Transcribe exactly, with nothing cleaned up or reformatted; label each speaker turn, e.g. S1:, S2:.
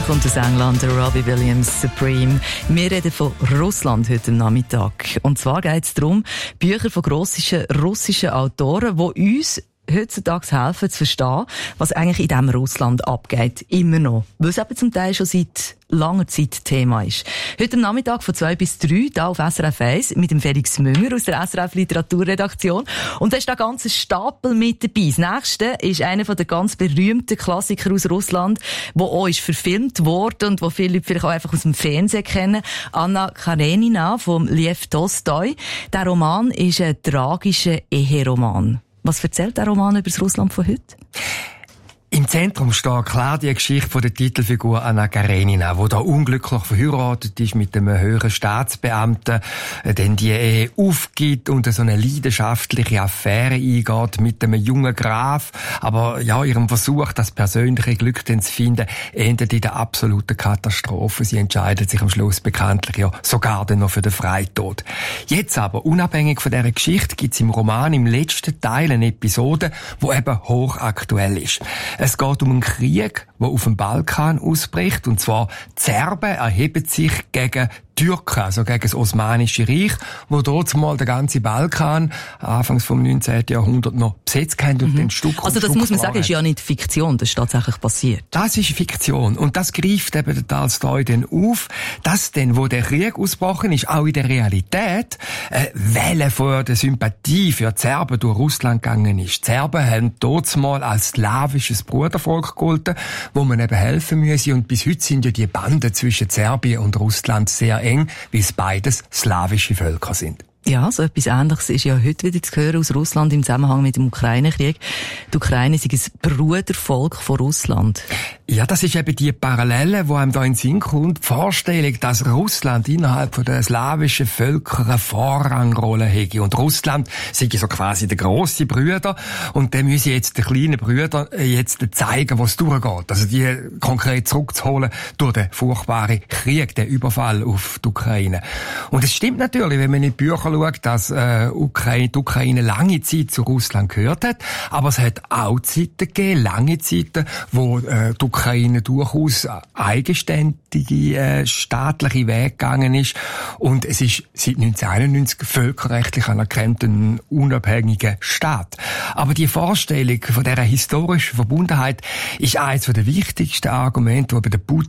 S1: kommt aus England, Robbie Williams, Supreme. Wir reden von Russland heute Nachmittag. Und zwar geht es darum, Bücher von grossischen russischen Autoren, die uns heutzutage helfen zu verstehen, was eigentlich in diesem Russland abgeht. Immer noch. Weil es eben zum Teil schon seit langer Zeit Thema ist. Heute am Nachmittag von zwei bis drei, hier auf S R F eins, mit dem Felix Münger aus der S R F Literaturredaktion. Und da ist da ganz ein Stapel mit dabei. Das nächste ist einer der ganz berühmten Klassiker aus Russland, der auch ist verfilmt worden und wo viele Leute vielleicht auch einfach aus dem Fernsehen kennen. Anna Karenina von Lev Tolstoi. Der Roman ist ein tragischer Eheroman. Was erzählt der Roman über das Russland von heute?
S2: Im Zentrum steht klar die Geschichte von der Titelfigur Anna Karenina, die da unglücklich verheiratet ist mit einem höheren Staatsbeamten, dann die Ehe aufgibt und so eine leidenschaftliche Affäre eingeht mit einem jungen Graf. Aber ja, ihrem Versuch, das persönliche Glück dann zu finden, endet in der absoluten Katastrophe. Sie entscheidet sich am Schluss bekanntlich ja sogar dann noch für den Freitod. Jetzt aber, unabhängig von dieser Geschichte, gibt es im Roman im letzten Teil eine Episode, die eben hochaktuell ist. Es geht um einen Krieg, der auf dem Balkan ausbricht. Und zwar, die Serben erheben sich gegen Türken, also gegen das Osmanische Reich, wo dort mal der ganze Balkan anfangs vom neunzehnten Jahrhundert noch besetzt haben und mhm. den Stück
S1: Also das
S2: Stück
S1: muss man sagen, ist ja nicht Fiktion, das ist tatsächlich passiert.
S2: Das ist Fiktion. Und das greift eben der Tolstoi dann auf, dass dann, wo der Krieg ausgebrochen ist, auch in der Realität, äh, Welle von der Sympathie für die Serben durch Russland gegangen ist. Die Serben haben dort mal als slawisches Brudervolk gegolten, wo man eben helfen müsse. Und bis heute sind ja die Banden zwischen Serbien und Russland sehr eng, weil es beides slawische Völker sind.
S1: Ja, so etwas Ähnliches ist ja heute wieder zu hören aus Russland im Zusammenhang mit dem Ukraine-Krieg. Die Ukraine ist ein Brudervolk von Russland.
S2: Ja, das ist eben die Parallele, die einem da in den Sinn kommt. Die Vorstellung, dass Russland innerhalb der slawischen Völker eine Vorrangrolle hätte. Und Russland sei so quasi der grosse Brüder. Und der müsse jetzt den kleinen Brüdern jetzt zeigen, was durchgeht. Also die konkret zurückzuholen durch den furchtbaren Krieg, den Überfall auf die Ukraine. Und es stimmt natürlich, wenn man in die Bücher schaut, dass äh, Ukraine, die Ukraine lange Zeit zu Russland gehört hat. Aber es hat auch Zeiten gegeben, lange Zeiten, wo äh, die Ukraine durchaus eigenständige äh, staatliche Wege gegangen ist. Und es ist seit neunzehnhunderteinundneunzig völkerrechtlich anerkannt ein unabhängiger Staat. Aber die Vorstellung von dieser historischen Verbundenheit ist eines der wichtigsten Argumente, die bei der Putin